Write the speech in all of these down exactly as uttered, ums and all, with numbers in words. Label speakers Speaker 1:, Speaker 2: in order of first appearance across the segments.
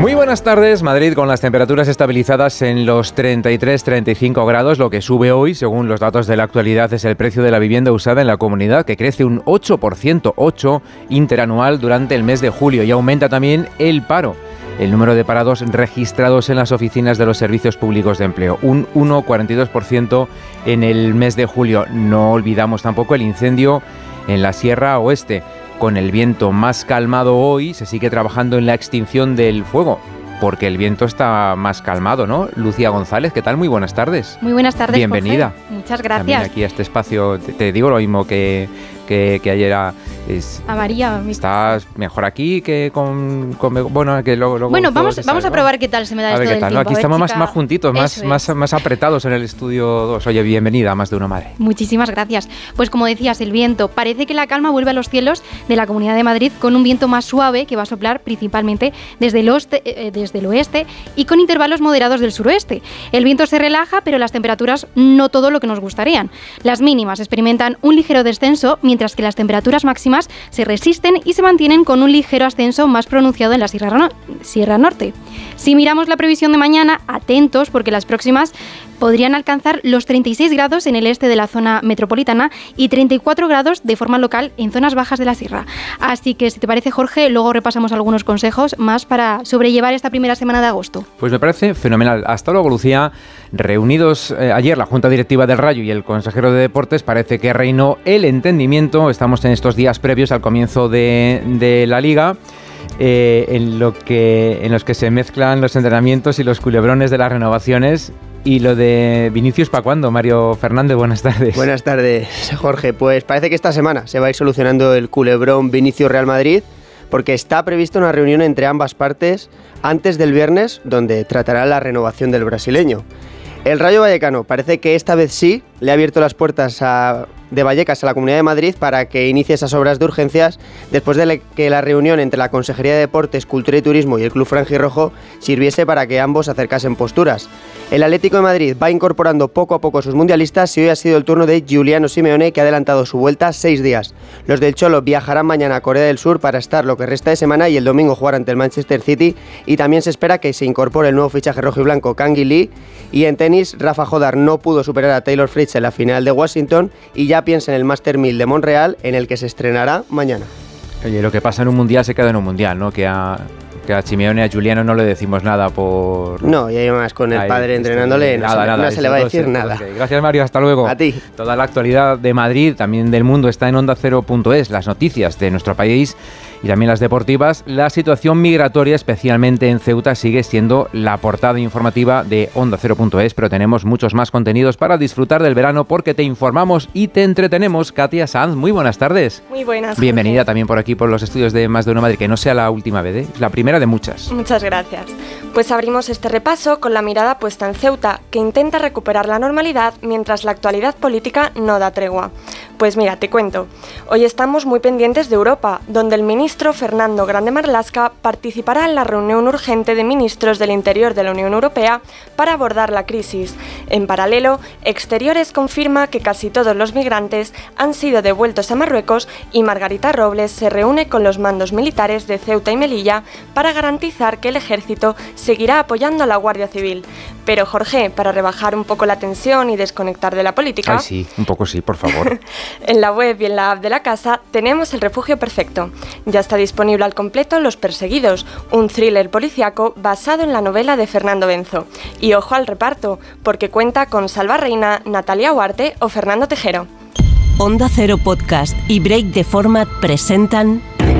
Speaker 1: Muy buenas tardes, Madrid con las temperaturas estabilizadas en los treinta y tres a treinta y cinco grados. Lo que sube hoy, según los datos de la actualidad, es el precio de la vivienda usada en la comunidad, que crece un ocho por ciento, ocho interanual durante el mes de julio, y aumenta también el paro. El número de parados registrados en las oficinas de los servicios públicos de empleo, un uno coma cuarenta y dos por ciento en el mes de julio. No olvidamos tampoco el incendio en la Sierra Oeste. Con el viento más calmado hoy, se sigue trabajando en la extinción del fuego, porque el viento está más calmado, ¿no? Lucía González, ¿qué tal? Muy buenas tardes.
Speaker 2: Muy buenas tardes,
Speaker 1: bienvenida.
Speaker 2: Jorge. Muchas gracias.
Speaker 1: También aquí a este espacio, te, te digo lo mismo que, que, que ayer a, es,
Speaker 2: a María.
Speaker 1: Estás mejor aquí que con... con bueno, que luego... luego
Speaker 2: bueno, vamos, vamos a probar qué tal se me da
Speaker 1: a
Speaker 2: esto
Speaker 1: ver,
Speaker 2: del
Speaker 1: qué tal,
Speaker 2: tiempo.
Speaker 1: ¿no? Aquí estamos más, más juntitos, más,
Speaker 2: es.
Speaker 1: más, más apretados en el estudio dos. Oye, bienvenida a Más de una Madre.
Speaker 2: Muchísimas gracias. Pues como decías, el viento. Parece que la calma vuelve a los cielos de la Comunidad de Madrid con un viento más suave que va a soplar principalmente desde el, oeste, eh, desde el oeste y con intervalos moderados del suroeste. El viento se relaja, pero las temperaturas no todo lo que nos gustarían. Las mínimas experimentan un ligero descenso, mientras que las temperaturas máximas se resisten y se mantienen con un ligero ascenso más pronunciado en la Sierra, no- Sierra Norte. Si miramos la previsión de mañana, atentos porque las próximas podrían alcanzar los treinta y seis grados en el este de la zona metropolitana y treinta y cuatro grados de forma local en zonas bajas de la sierra. Así que, si te parece, Jorge, luego repasamos algunos consejos más para sobrellevar esta primera semana de agosto.
Speaker 1: Pues me parece fenomenal. Hasta luego, Lucía. Reunidos eh, ayer la Junta Directiva del Rayo y el consejero de Deportes, parece que reinó el entendimiento. Estamos en estos días previos al comienzo de, de la Liga. Eh, en, lo que, en los que se mezclan los entrenamientos y los culebrones de las renovaciones. Y lo de Vinicius, ¿para cuándo? Mario Fernández, buenas tardes.
Speaker 3: Buenas tardes, Jorge. Pues parece que esta semana se va a ir solucionando el culebrón Vinicius-Real Madrid, porque está prevista una reunión entre ambas partes antes del viernes, donde tratará la renovación del brasileño. El Rayo Vallecano parece que esta vez sí le ha abierto las puertas a, de Vallecas a la Comunidad de Madrid para que inicie esas obras de urgencias después de que la reunión entre la Consejería de Deportes, Cultura y Turismo y el Club Franjirrojo sirviese para que ambos acercasen posturas. El Atlético de Madrid va incorporando poco a poco a sus mundialistas y hoy ha sido el turno de Giuliano Simeone, que ha adelantado su vuelta seis días. Los del Cholo viajarán mañana a Corea del Sur para estar lo que resta de semana y el domingo jugar ante el Manchester City, y también se espera que se incorpore el nuevo fichaje rojo y blanco Kang Lee. Y en tenis, Rafa Jodar no pudo superar a Taylor Fritz en la final de Washington y ya piensa en el Master mil de Montreal, en el que se estrenará mañana.
Speaker 1: Oye, lo que pasa en un mundial se queda en un mundial, ¿no? Que a, que a Simeone y a Giuliano no le decimos nada por...
Speaker 3: No, y además con el
Speaker 1: Ahí,
Speaker 3: padre entrenándole, no,
Speaker 1: nada,
Speaker 3: se,
Speaker 1: nada,
Speaker 3: no se le va a decir
Speaker 1: sí,
Speaker 3: nada.
Speaker 1: Okay. Gracias, Mario, hasta luego.
Speaker 3: A ti.
Speaker 1: Toda la actualidad de Madrid, también del mundo, está en onda cero punto es, las noticias de nuestro país y también las deportivas. La situación migratoria, especialmente en Ceuta, sigue siendo la portada informativa de onda cero punto es, pero tenemos muchos más contenidos para disfrutar del verano, porque te informamos y te entretenemos. Katia Sanz, muy buenas tardes.
Speaker 4: Muy buenas.
Speaker 1: Bienvenida
Speaker 4: Jorge.
Speaker 1: También por aquí, por los estudios de Más de una Madrid, que no sea la última vez, ¿eh? La primera de muchas.
Speaker 4: Muchas gracias. Pues abrimos este repaso con la mirada puesta en Ceuta, que intenta recuperar la normalidad mientras la actualidad política no da tregua. Pues mira, te cuento. Hoy estamos muy pendientes de Europa, donde el ministro Fernando Grande Marlaska participará en la reunión urgente de ministros del Interior de la Unión Europea para abordar la crisis. En paralelo, Exteriores confirma que casi todos los migrantes han sido devueltos a Marruecos y Margarita Robles se reúne con los mandos militares de Ceuta y Melilla para garantizar que el ejército seguirá apoyando a la Guardia Civil. Pero Jorge, para rebajar un poco la tensión y desconectar de la política...
Speaker 1: Ay, sí, un poco sí, por favor.
Speaker 4: En la web y en la app de la casa tenemos El Refugio Perfecto. Ya está disponible al completo Los Perseguidos, un thriller policiaco basado en la novela de Fernando Benzo. Y ojo al reparto, porque cuenta con Salva Reina, Natalia Huarte o Fernando Tejero.
Speaker 5: Onda Cero Podcast y Break the Format presentan...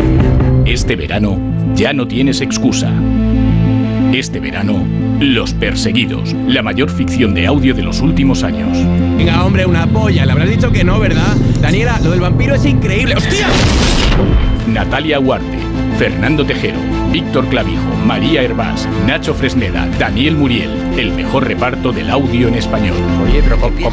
Speaker 6: Este verano ya no tienes excusa. Este verano, Los Perseguidos, la mayor ficción de audio de los últimos años.
Speaker 7: Venga, hombre, una polla. Le habrás dicho que no, ¿verdad? Daniela, lo del vampiro es increíble. ¡Hostia!
Speaker 6: Natalia Huarte, Fernando Tejero, Víctor Clavijo, María Hervás, Nacho Fresneda, Daniel Muriel. El mejor reparto del audio en español.
Speaker 1: Oye, pero ¿cómo,